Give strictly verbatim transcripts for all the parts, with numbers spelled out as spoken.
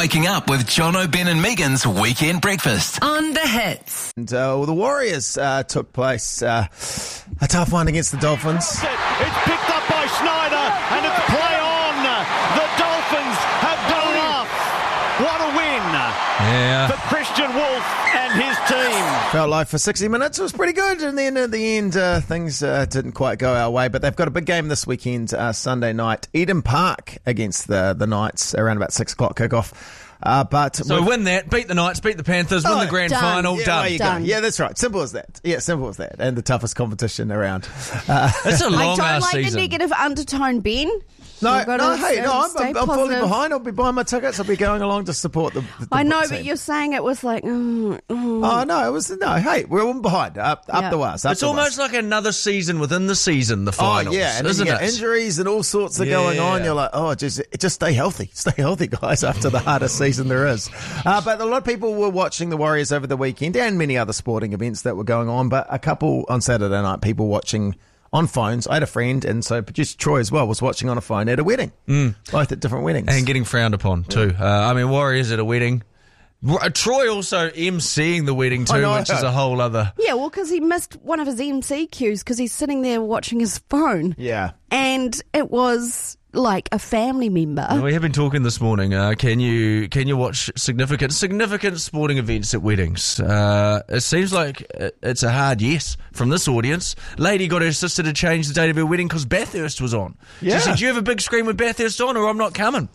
waking up with Jono, Ben and Megan's Weekend Breakfast on The Hits. And uh, well, the Warriors uh, took place uh, a tough one against the Dolphins. It's picked up by Schneider and it's play on. The Dolphins have done enough. What a win yeah. for Christian Wolf and his team. Felt like for sixty minutes it was pretty good, and then at the end uh, things uh, didn't quite go our way. But they've got a big game this weekend, uh, Sunday night, Eden Park against the the Knights, around about six o'clock kickoff. Uh, but so win that, beat the Knights, beat the Panthers, win oh, the grand done. final, yeah, done. there you done. Go. Yeah, that's right. Simple as that. Yeah, simple as that. And the toughest competition around. Uh, It's a I long don't ass like season. the negative undertone, Ben. no, You've got no, to hey, no, I'm, stay I'm, I'm fully positive. behind. I'll be buying my tickets. I'll be going along to support the. the I know, team. but you're saying it was like, mm, mm. Oh no, it was no. Hey, we're all behind. Up, up Yeah. the wires. Up It's the almost wires. like another season within the season, the finals, Oh yeah, and then isn't you get it? injuries and all sorts are going on. Yeah. You're like, oh, just just stay healthy, stay healthy, guys. After the hardest season there is, uh, but a lot of people were watching the Warriors over the weekend and many other sporting events that were going on. But a couple on Saturday night, people watching on phones. I had a friend, and so producer Troy as well was watching on a phone at a wedding, mm. both at different weddings, And getting frowned upon too. Uh, I mean, Warriors at a wedding. Uh, Troy also emceeing the wedding I too, know. which is a whole other. Yeah, well, because he missed one of his M C cues because he's sitting there watching his phone. yeah. And it was like a family member. We have been talking this morning. Uh, can you can you watch significant significant sporting events at weddings? Uh, it seems like it's a hard yes from this audience. Lady got her sister to change the date of her wedding because Bathurst was on. Yeah. She said, "Do you have a big screen with Bathurst on, or I'm not coming?"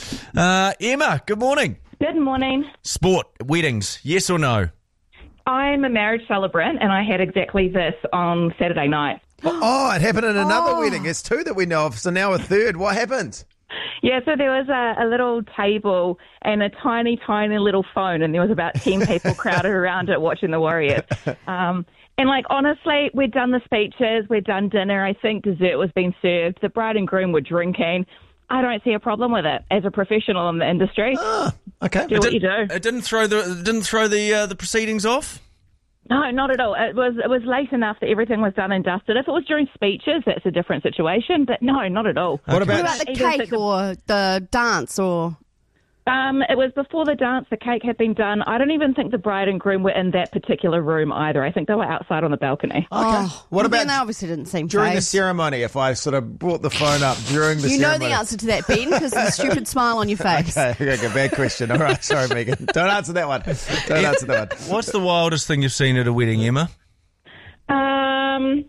Uh, Emma, good morning. Good morning. Sport weddings, yes or no? I'm a marriage celebrant and I had exactly this on Saturday night. Oh, it happened at another Oh. wedding. There's two that we know of, so now a third. What happened? Yeah, so there was a, a little table and a tiny, tiny little phone, and there was about ten people crowded around it watching the Warriors. Um, and, like, honestly, we'd done the speeches, we'd done dinner. I think dessert was being served. The bride and groom were drinking. I don't see a problem with it as a professional in the industry. Ah, okay. Do what you do. It didn't throw the it didn't throw the uh, the proceedings off. No, not at all. It was it was late enough that everything was done and dusted. If it was during speeches, that's a different situation. But no, not at all. What What about? about the Even if cake it's a- or the dance or... Um, it was before the dance. The cake had been done. I don't even think the bride and groom were in that particular room either. I think they were outside on the balcony. Oh, What well, about then they obviously didn't seem during the phased. ceremony? If I sort of brought the phone up during the You know ceremony. the answer to that, Ben, because the stupid smile on your face. Okay, okay, bad question. All right, sorry, Megan. Don't answer that one. Don't answer that one. What's the wildest thing you've seen at a wedding, Emma? Um,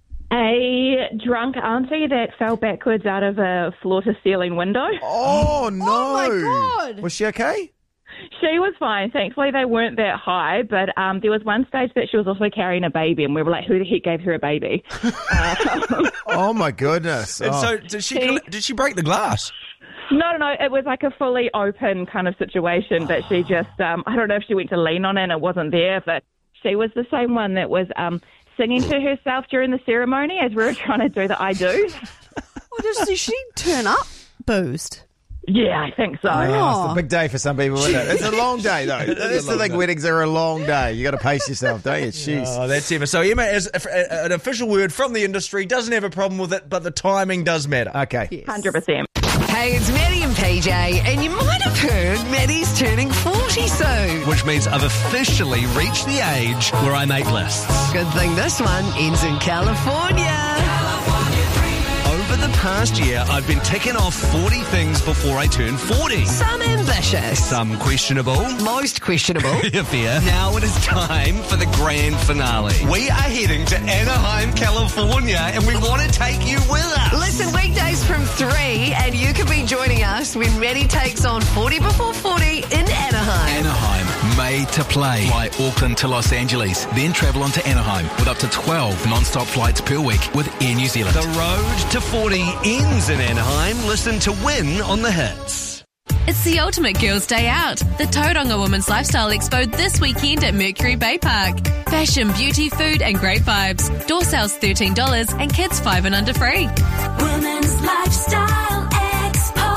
a drunk auntie that fell backwards out of a floor-to-ceiling window. Oh no! Oh, my God. Was she okay? She was fine. Thankfully, they weren't that high, but um, there was one stage that she was also carrying a baby, and we were like, who the heck gave her a baby? uh, Oh my goodness! And Oh. so did she coll- did she break the glass? No, no, no. It was like a fully open kind of situation, but she just, um, I don't know if she went to lean on it and it wasn't there, but she was the same one that was um, singing to herself during the ceremony as we were trying to do the I do. Well, does she turn up boozed? Yeah, I think so. Oh, it's a big day for some people, isn't it? It's a long day, though. That's the thing. Weddings are a long day. You got to pace yourself, don't you? Jeez. Oh, that's Emma. So Emma, as a- an official word from the industry, doesn't have a problem with it, but the timing does matter. Okay. Yes. one hundred percent. Hey, it's Maddie and P J, and you might have heard Maddie's turning forty soon. Which means I've officially reached the age where I make lists. Good thing this one ends in California. Over the past year, I've been ticking off forty things before I turn forty. Some ambitious. Some questionable. Most questionable. Fair. Now it is time for the grand finale. We are heading to Anaheim, California, and we want to take you with us. Listen, weekdays from three, and you can be joining us when Maddie takes on forty before forty in Anaheim. Anaheim, made to play. Fly Auckland to Los Angeles, then travel on to Anaheim with up to twelve non-stop flights per week with Air New Zealand. The road to forty ends in Anaheim. Listen to win on the hits. It's the ultimate girls' day out. The Tauranga Women's Lifestyle Expo this weekend at Mercury Bay Park. Fashion, beauty, food and great vibes. Door sales thirteen dollars and kids five and under free. Women's Lifestyle Expo.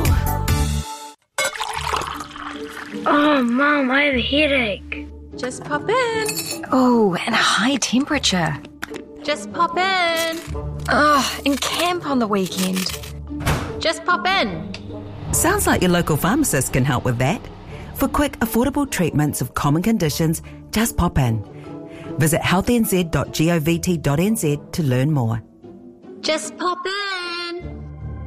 Oh, Mom, I have a headache. Just pop in. Oh, and a high temperature. Just pop in. Oh, and camp on the weekend. Just pop in. Sounds like your local pharmacist can help with that. For quick, affordable treatments of common conditions, just pop in. Visit healthy n z dot govt dot n z to learn more. Just pop in.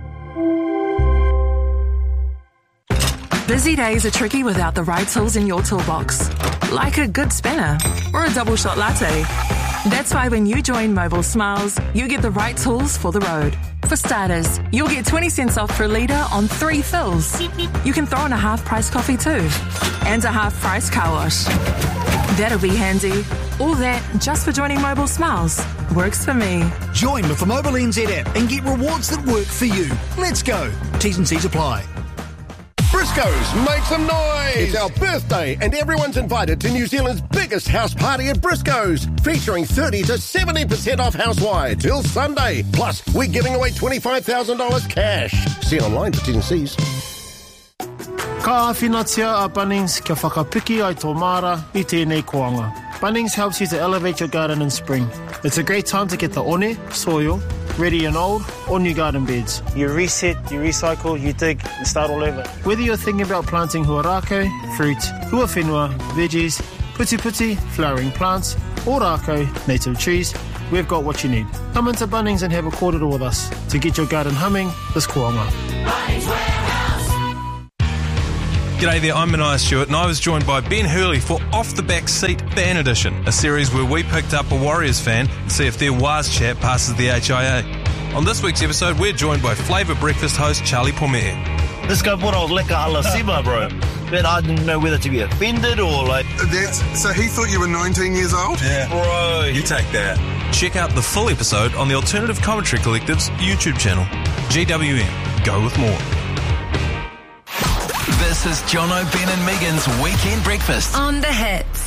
Busy days are tricky without the right tools in your toolbox, like a good spinner or a double shot latte. That's why when you join Mobile Smiles, you get the right tools for the road. For starters, you'll get twenty cents off per litre on three fills. You can throw in a half-price coffee too, and a half-price car wash. That'll be handy. All that just for joining Mobile Smiles. Works for me. Join with the Mobile N Z app and get rewards that work for you. Let's go. T's and C's apply. Briscoes, make some noise! It's our birthday and everyone's invited to New Zealand's biggest house party at Briscoes, featuring thirty to seventy percent off housewide till Sunday. Plus, we're giving away twenty-five thousand dollars cash. See online for T's and C's. Ka awhinatia a Bunnings kia whakapiki ai tō mara I tēnei koanga. Bunnings helps you to elevate your garden in spring. It's a great time to get the one, soil, ready and old, or new garden beds. You reset, you recycle, you dig, and start all over. Whether you're thinking about planting huarako, fruit, huawhenua, veggies, puti puti, flowering plants, or rako, native trees, we've got what you need. Come into Bunnings and have a kōrero with us to get your garden humming this koanga. Bunnings Warehouse. G'day there, I'm Mania Stewart and I was joined by Ben Hurley for Off the Back Seat Fan Edition, a series where we picked up a Warriors fan and see if their Waz chat passes the H I A. On this week's episode, we're joined by Flavour Breakfast host Charlie Pomea. This guy brought old leka ala sima, bro. But I didn't know whether to be offended or like... That's, so he thought you were nineteen years old? Yeah. Bro. You take that. Check out the full episode on the Alternative Commentary Collective's YouTube channel. G W M. Go with more. This is John O'Ben and Megan's Weekend Breakfast on the Hits.